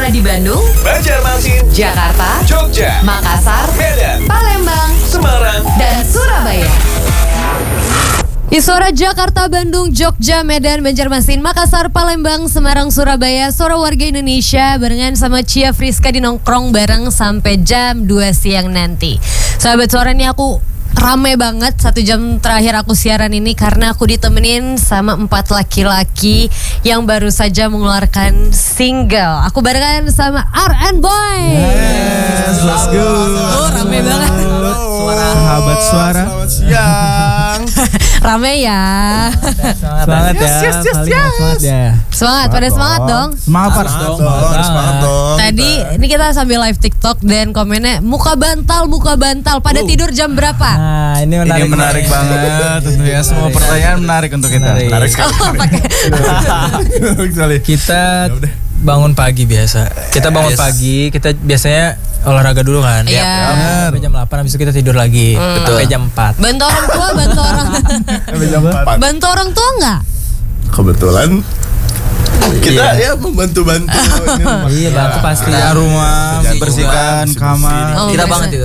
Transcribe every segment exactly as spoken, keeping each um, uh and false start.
suara di Bandung, Banjarmasin, Jakarta, Jogja, Makassar, Medan, Palembang, Semarang, dan Surabaya. Suara Jakarta, Bandung, Jogja, Medan, Banjarmasin, Makassar, Palembang, Semarang, Surabaya. Suara warga Indonesia barengan sama Cia Friska di nongkrong bareng sampai jam dua siang nanti. Sahabat suara, ini aku rame banget satu jam terakhir aku siaran ini karena aku ditemenin sama empat laki-laki yang baru saja mengeluarkan single. Aku barengan sama R and Boy. Yes, let's go. Oh, rame banget. Suara sahabat suara. Selamat siang. Rame ya. Semangat ya. Yes, yes, yes, yes. Semangat ya. Semangat, pada semangat dong. Semangat harus dong. Harus semangat dong. Tadi ini kita sambil live TikTok dan komennya muka bantal, muka bantal. Pada tidur jam berapa? Nah, ini menarik, ini menarik banget tentunya. Semua pertanyaan menarik untuk kita. Menarik, menarik sekali. Oh, pakai. Menarik sekali. Kita bangun pagi biasa. Kita bangun Yes. pagi, kita biasanya olahraga dulu kan. Iya. Sampai jam delapan, habis itu kita tidur lagi. Sampai jam empat. Bantu orang tua, bantu orang. Bantu orang tua nggak? Kebetulan kita Iya. ya membantu-bantu. Iya, bantu pasti. Ya, rumah, Jangan bersihkan bersih-bersih. kamar. Oh, Kita biasa. banget itu.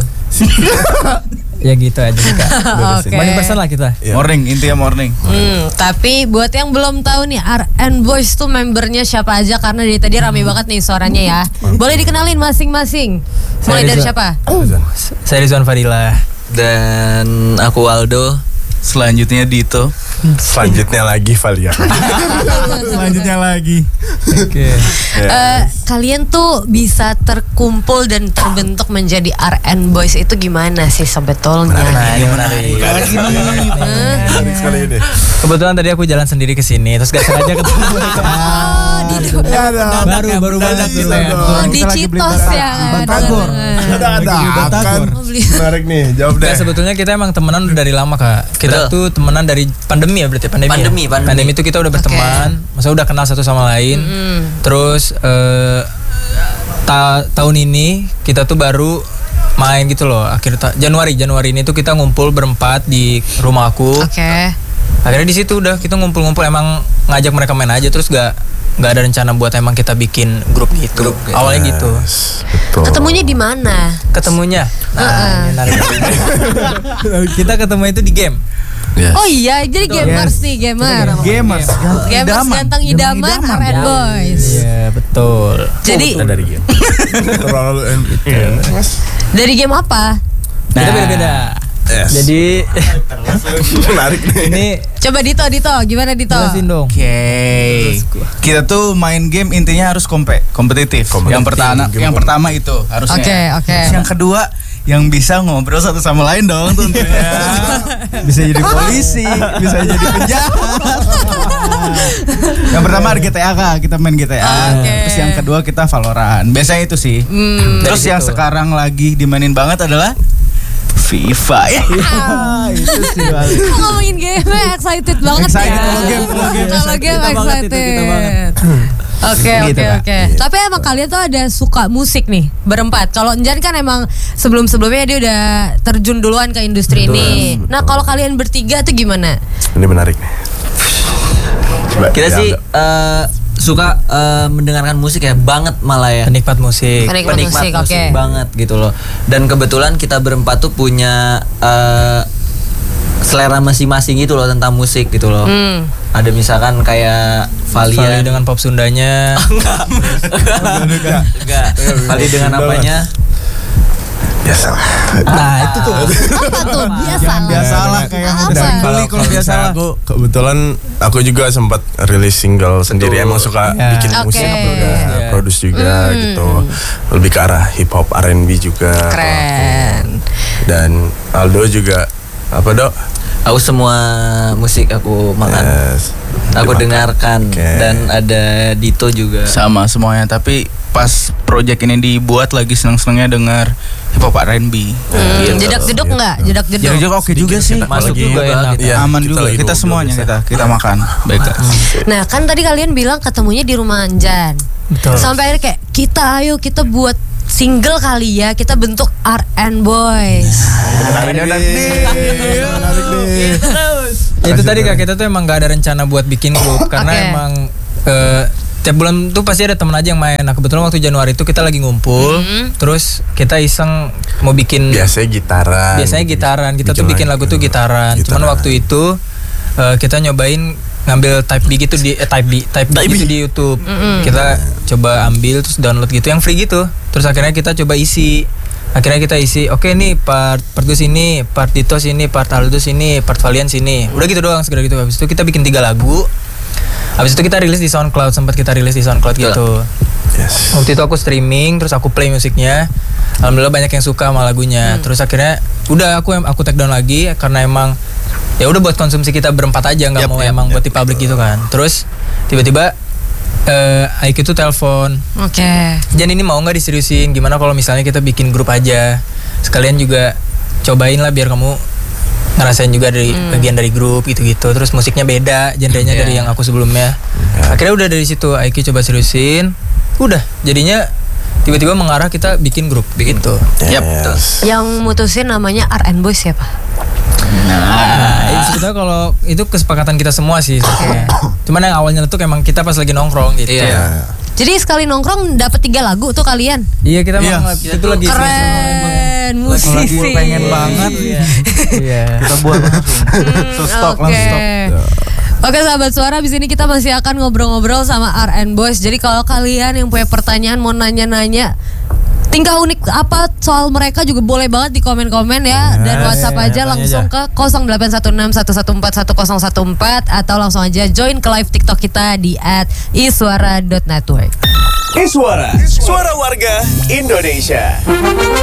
Ya gitu aja Kak. Oke. Morning person lah kita. Iya. Morning, intinya morning. Hmm, tapi buat yang belum tahu nih R and Boys tuh membernya siapa aja karena dari tadi rame banget nih suaranya ya. Boleh dikenalin masing-masing. Mulai Saya dari Rizwan. siapa? Saya Rizwan Fadila. Dan aku Waldo. Selanjutnya Dito. Selanjutnya lagi Valia. Selanjutnya lagi. Oke. Eh, kalian tuh bisa terkumpul dan terbentuk menjadi R and Boys itu gimana sih sebetulnya? Nah, ini menarik. Menarik sekali ini. Kebetulan tadi aku jalan sendiri ke sini, terus gak sengaja ketemu mereka. Oh, di, Baru baru banget kita gitu ya. dong. oh, di Citos ya. Batagor. Ada ada akan Oh, beli. menarik nih. Jawab deh. Nah, sebetulnya kita emang temenan udah dari lama Kak. Kita Betul. tuh temenan dari pandemi ya berarti pandemi. Pandemi, ya? pandemi. Pandemi itu kita udah berteman, masa udah kenal satu sama lain. Terus eh, ta- tahun ini kita tuh baru main gitu loh. Akhir ta- Januari Januari ini tuh kita ngumpul berempat di rumahku. Oke. Akhirnya di situ udah kita ngumpul-ngumpul, emang ngajak mereka main aja, terus gak nggak ada rencana buat emang kita bikin grup gitu. Grup, ya. Awalnya gitu. Betul. Ketemunya di mana? Ketemunya. Nah, ini menarik. Kita ketemu itu di game. Oh iya, jadi gamers nih, gamer. Gamers. Gamers ganteng idaman R and Boys. Iya, betul. Jadi Kita dari game. Terlalu dari game apa? Kita beda-beda. Yes. Jadi Menarik nih. ini Coba Dito, Dito, gimana Dito? jelasin dong. Oke. Kita tuh main game intinya harus kompe, kompetitif. Kompetitif. Yang pertama, Game yang kom- pertama itu harusnya. Oke, oke. Terus yang kedua yang bisa ngobrol satu sama lain dong tentunya. Bisa jadi polisi, bisa jadi penjahat. Yang pertama ada G T A Kak, kita main G T A. Oke. Terus yang kedua kita Valorant. Biasanya itu sih. Terus Dari yang situ. sekarang lagi dimainin banget adalah FIFA. Ya, itu sih. Bali. Kok ngomongin game excited banget Excited, ya. kalau game, kalau game Kalau excited. game Kita banget itu, excited. kita banget. Oke Gitu, oke Kak. oke. Tapi emang kalian tuh ada suka musik nih berempat. Kalau Enjan kan emang sebelum sebelumnya dia udah terjun duluan ke industri ini. Nah kalau kalian bertiga tuh gimana? Ini menarik nih. Coba, Kita ya, sih ada. eh, suka eh, mendengarkan musik ya, banget malah ya. Penikmat musik. Penikmat musik, oke. banget gitu loh. Dan kebetulan kita berempat tuh punya eh, selera masing-masing gitu loh tentang musik gitu loh. Hmm. Ada misalkan kayak Vali Valia dengan pop Sundanya. enggak, Valia dengan apanya? Biasa. Nah, itu tuh. Apa tuh? Biasa. Biasalah kayak Apa? modal beli kalau biasa lah. Aku kebetulan aku juga sempat rilis single sendiri. Emang suka Ya. bikin Oke. musik juga, Ya. produce juga gitu. Lebih ke arah hip hop R and B juga. Keren. Dan Aldo juga apa dok? Aku semua musik aku makan. Yes. Aku Dimakan. dengarkan. Oke. Dan ada Dito juga. Sama semuanya, tapi pas project ini dibuat lagi seneng-senengnya dengar hip hop R and B. Hmm, Gitu. jedak-jeduk enggak? Jedak-jeduk. Jadi oke juga sih. Masuk Apalagi- juga ya Enak. kita. Iya, Aman kita juga. lagi Kita ngobrol semuanya biasa. kita kita makan. Baik Kak. Nah kan tadi kalian bilang ketemunya di rumah Anjan. Betul. Sampai akhirnya kayak kita ayo kita buat single kali ya, kita bentuk R and Boys. Menarik nih. Menarik nih. Ya, itu tadi Kak, kita tuh emang gak ada rencana buat bikin grup karena Oke. emang eh, tiap bulan tuh pasti ada temen aja yang main. Nah kebetulan waktu Januari itu kita lagi ngumpul, mm-hmm. terus kita iseng mau bikin. Biasanya gitaran. Biasanya gitaran. Kita bikin tuh bikin lagu tuh gitaran. gitaran. Cuman waktu itu uh, kita nyobain ngambil type B gitu di eh, type B, type B gitu di YouTube. Mm-hmm. Kita coba ambil terus download gitu yang free gitu. Terus akhirnya kita coba isi. Akhirnya kita isi, oke okay, nih part part gue sini, part Dito sini, part Aldo sini, part Valian sini. Udah gitu doang segera gitu. Habis itu kita bikin tiga lagu. Habis itu kita rilis di SoundCloud, sempat kita rilis di SoundCloud gitu. Yes. Waktu itu aku streaming, terus aku play musiknya. Alhamdulillah banyak yang suka sama lagunya. Hmm. Terus akhirnya udah aku aku take down lagi karena emang ya udah buat konsumsi kita berempat aja, nggak yep, mau yep, emang yep, buat di publik gitu kan. Terus tiba-tiba uh, Aik itu telepon. Oke. Okay. Jan ini mau nggak diseriusin? Gimana kalau misalnya kita bikin grup aja? Sekalian juga cobain lah biar kamu ngerasain juga dari hmm. bagian dari grup gitu-gitu. Terus musiknya beda, genrenya yeah. dari yang aku sebelumnya. Yeah. Akhirnya udah dari situ Aiki coba seriusin. Udah, jadinya tiba-tiba mengarah kita bikin grup gitu. Yes. Yap. Yang mutusin namanya R and Boys siapa? Nah, nah sebetulnya kalau itu kesepakatan kita semua sih. Okay. Cuman yang awalnya tuh emang kita pas lagi nongkrong gitu. Iya. Yeah. Jadi sekali nongkrong dapat tiga lagu tuh kalian? Iya kita yeah. mau itu lagi keren musisi. Lagi pengen banget. Iya. Kita buat langsung. So stop okay. langsung stop. Oke sahabat suara, abis ini kita masih akan ngobrol-ngobrol sama R and Boys. Jadi kalau kalian yang punya pertanyaan mau nanya-nanya tingkah unik apa soal mereka juga boleh banget di komen-komen ya. Dan WhatsApp aja langsung ke nol delapan satu enam satu satu empat satu nol satu empat atau langsung aja join ke live TikTok kita di at iswara dot network. Iswara, suara warga Indonesia.